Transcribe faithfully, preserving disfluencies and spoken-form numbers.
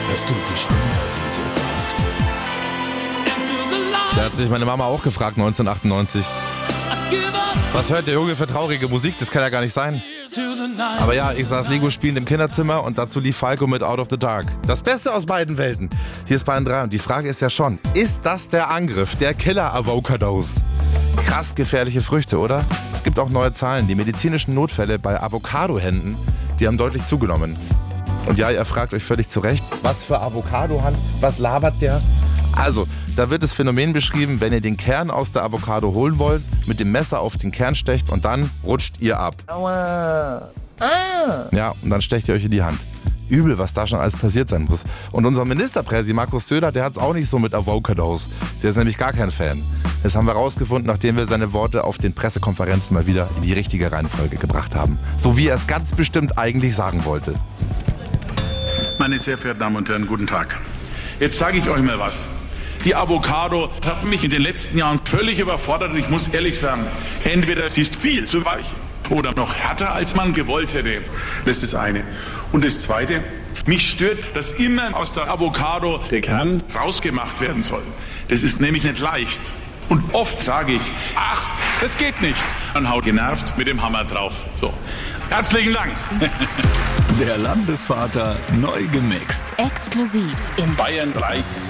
Das tut die Stimme, die dir sagt. Da hat sich meine Mama auch gefragt, neunzehnhundertachtundneunzig. Was hört der Junge für traurige Musik? Das kann ja gar nicht sein. Aber ja, ich saß Lego spielend im Kinderzimmer und dazu lief Falco mit Out of the Dark. Das Beste aus beiden Welten. Hier ist Bayern drei und die Frage ist ja schon, ist das der Angriff, der Killer-Avocados? Krass gefährliche Früchte, oder? Es gibt auch neue Zahlen. Die medizinischen Notfälle bei Avocado-Händen, die haben deutlich zugenommen. Und ja, ihr fragt euch völlig zu Recht, was für Avocado-Hand? Was labert der? Also, da wird das Phänomen beschrieben, wenn ihr den Kern aus der Avocado holen wollt, mit dem Messer auf den Kern stecht und dann rutscht ihr ab. Aua. Ah. Ja, und dann stecht ihr euch in die Hand. Übel, was da schon alles passiert sein muss. Und unser Ministerpräsident Markus Söder, der hat es auch nicht so mit Avocados. Der ist nämlich gar kein Fan. Das haben wir rausgefunden, nachdem wir seine Worte auf den Pressekonferenzen mal wieder in die richtige Reihenfolge gebracht haben. So wie er es ganz bestimmt eigentlich sagen wollte. Meine sehr verehrten Damen und Herren, guten Tag. Jetzt sage ich euch mal was. Die Avocado hat mich in den letzten Jahren völlig überfordert und ich muss ehrlich sagen, entweder sie ist viel zu weich oder noch härter, als man gewollt hätte. Das ist das eine. Und das zweite, mich stört, dass immer aus der Avocado der Kern rausgemacht werden soll. Das ist nämlich nicht leicht. Und oft sage ich, ach, das geht nicht. Dann haut genervt mit dem Hammer drauf. So. Herzlichen Dank. Der Landesvater neu gemixt. Exklusiv in Bayern drei.